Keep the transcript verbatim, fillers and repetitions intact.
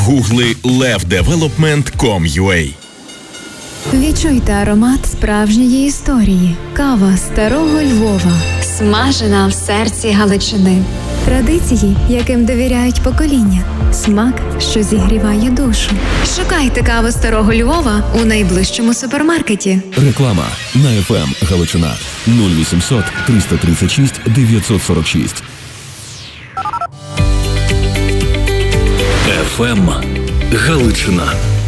Гугли лев девелопмент крапка ком крапка ю а. Відчуйте аромат справжньої історії. Кава старого Львова. Смажена в серці Галичини. Традиції, яким довіряють покоління. Смак, що зігріває душу. Шукайте каву старого Львова у найближчому супермаркеті. Реклама на еф ем Галичина нуль вісімсот триста тридцять шість дев'ятсот сорок шість. еф ем Галичина.